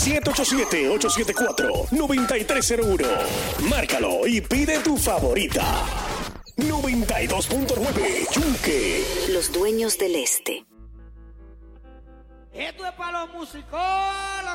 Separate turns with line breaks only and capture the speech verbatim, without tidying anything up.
siete ocho siete, ocho siete cuatro, nueve tres cero uno. Márcalo y pide tu favorita. noventa y dos punto nueve Yunque.
Los dueños del este.
Esto es para los músicos.